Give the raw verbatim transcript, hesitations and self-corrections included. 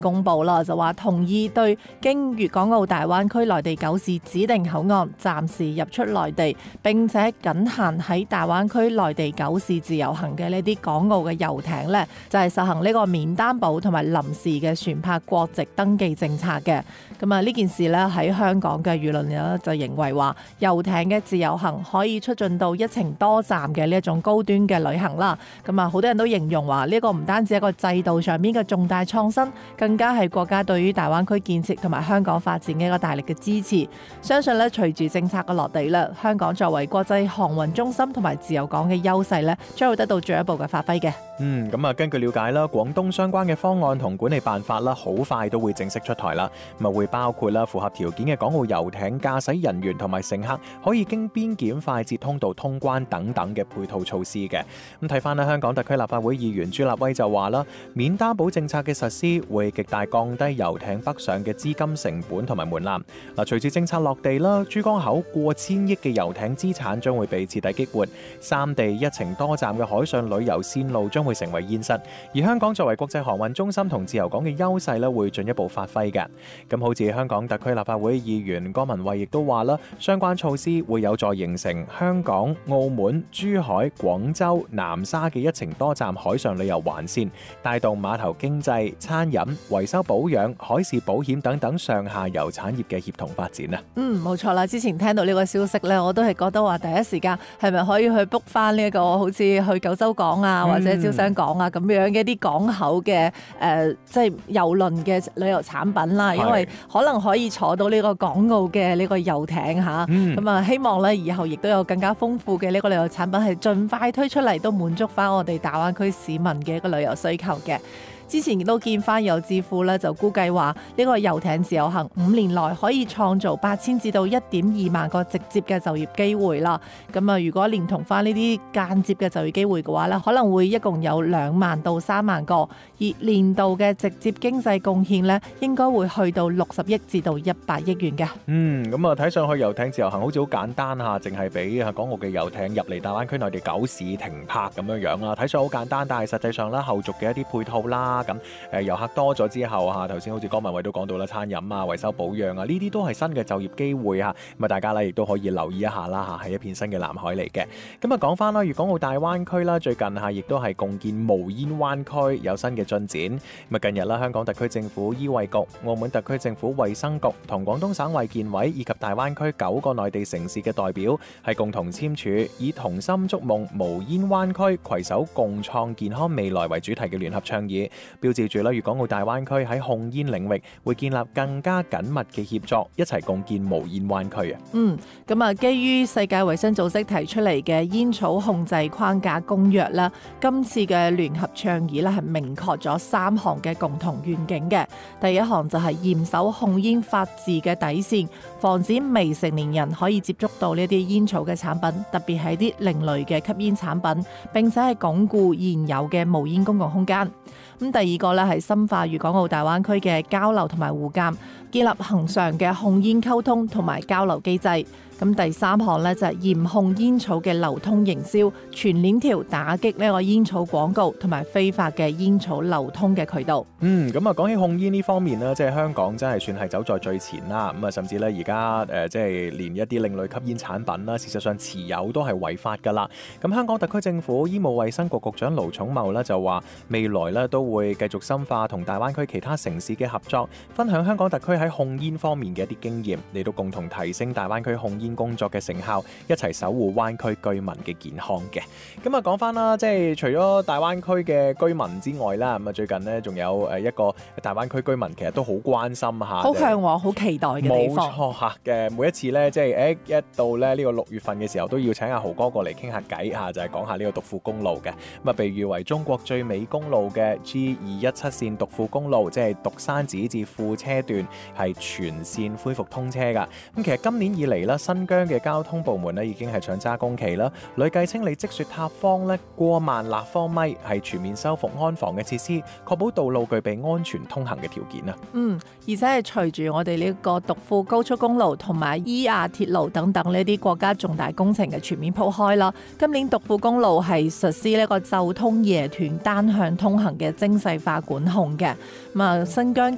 公佈啦，就話同意對經粵港澳大灣區內地九市指定口岸暫時入出內地，並且僅限喺大灣區內地九市自由行嘅呢啲港澳嘅遊艇呢，就係實行呢個免擔保同埋臨時嘅船舶國籍登記政策嘅。咁啊呢件事呢，喺香港嘅輿論呢就認為話遊艇嘅自由行可以促進到一程多站嘅呢一種高端嘅旅行啦。咁啊好多人都形容話呢個唔單止係一個制度上面嘅重大創新，更加係國家對於大灣區建設同埋香港發展嘅一個大力嘅支持。相信咧隨住政策嘅落地咧，香港作為國際航運中心同埋自由港嘅優勢咧，將會得到進一步嘅發揮嘅。 嗯，咁啊，根據了解啦，廣東相關嘅方案同管理辦法啦，好快都會正式出台啦。咁啊，會包括啦符合條件嘅港澳遊艇駕駛人員同埋乘客可以經邊檢快捷通道通關等等嘅配套措施嘅。咁睇翻咧，香港特區立法會議員朱立威就話啦，免擔保政策嘅實施會極大降低遊艇北上嘅資金成本同埋門檻。嗱，隨住政策落地啦，珠江口過千億嘅遊艇資產將會被徹底激活，三地一程多站嘅海上旅遊線路將會成為現實，而香港作為國際航運中心同自由港嘅優勢咧，會進一步發揮嘅。咁好似香港特區立法會議員江文慧亦都話啦，相關措施會有助形成香港、澳門、珠海、廣州、南沙嘅一程多站海上旅遊環線，帶動碼頭經濟、餐飲、維修保養、海事保險等等上下游產業嘅協同發展啊。 嗯，冇錯啦。之前聽到呢個消息咧，我都係覺得話第一時間係咪可以去 book 翻呢一個好似去九州港啊，或者招商港啊咁樣嘅一啲港口嘅誒、呃，即係郵輪嘅旅遊產品啦，因為可能可以坐到呢個港澳嘅呢個遊艇嚇，咁、嗯、啊希望咧以後亦都有更加豐富嘅呢個旅遊產品係盡快推出嚟，都滿足翻我哋大灣區市民嘅一個旅遊需求嘅。之前亦都見翻有智庫咧，就估計話呢個遊艇自由行五年內可以創造八千至到一點二萬個直接嘅就業機會啦。咁啊，如果連同翻呢啲間接嘅就業機會嘅話咧，可能會一共有兩萬到三萬個，而年度嘅直接經濟貢獻咧，應該會去到六十億至到一百億元嘅。 嗯，咁啊睇上去遊艇自由行好似好簡單嚇，淨係俾港澳嘅遊艇入嚟大灣區內地九市停泊咁樣樣啦，睇上好簡單，但係實際上咧後續嘅一啲配套啦。咁誒遊客多咗之後嚇，頭先好似江文慧都講到啦，餐飲啊、維修保養啊，呢啲都係新嘅就業機會嚇，咁啊大家咧亦都可以留意一下啦嚇，係一片新嘅藍海嚟嘅。咁啊講翻啦，粵港澳大灣區啦，最近嚇亦都係共建無煙灣區，有新嘅進展。咁啊近日啦，香港特區政府醫衛局、澳門特區政府衛生局同廣東省衛健委以及大灣區九個內地城市嘅代表係共同簽署以同心築夢無煙灣區，攜手共創健康未來為主題嘅聯合倡議，標誌住啦，粵港澳大灣區喺控煙領域會建立更加緊密嘅協作，一齊共建無煙灣區啊！嗯， 咁啊，基於世界衛生組織提出嚟嘅煙草控制框架公約啦，今次嘅聯合倡議咧係明確咗三項嘅共同願景嘅。第一項就係嚴守控煙法治嘅底線，防止未成年人可以接觸到呢啲煙草嘅產品，特別係啲另類嘅吸煙產品，並且係鞏固現有嘅無煙公共空間。咁第二個咧係深化粵港澳大灣區嘅交流同埋互鑑，建立恆常嘅控煙溝通同埋交流機制。咁第三項咧就係嚴控煙草嘅流通營銷，全鏈條打擊呢個煙草廣告同埋非法嘅煙草流通嘅渠道。 嗯，咁啊講起控煙呢方面呢，即係香港真係算係走在最前啦。咁啊，甚至咧而家誒即係連一啲另類吸煙產品啦，事實上持有都係違法㗎啦。咁香港特區政府醫務衛生局局長盧寵茂咧就話，未來咧都會繼續深化同大灣區其他城市嘅合作，分享香港特區喺控煙方面嘅一啲經驗，嚟到共同提升大灣區控煙工作嘅成效，一齊守護灣區居民嘅健康嘅。咁啊講翻啦，即係除咗大灣區嘅居民之外啦，咁啊最近呢，仲有誒一個大灣區居民其實都好關心下， 好嚮往、好期待嘅地方。 冇錯嚇嘅，每一次咧即係誒一到咧呢個六月份嘅時候，都要請阿豪哥過嚟傾下偈嚇，就係講下呢個獨富公路嘅。咁啊被譽為中國最美公路嘅 G 二一七線獨富公路，即係獨山寺至富車段係全線恢復通車㗎。咁其實今年以嚟啦，新疆嘅交通部門咧已經係搶揸工期啦，累計清理積雪塌方咧過萬立方米，係全面修復安防嘅設施，確保道路具備安全通行嘅條件啊。 嗯，而且係隨住我哋呢個獨富高速公路同埋伊亞鐵路等等呢啲國家重大工程嘅全面鋪開啦，今年獨富公路係實施呢個晝通夜斷單向通行嘅精細化管控嘅。咁啊，新疆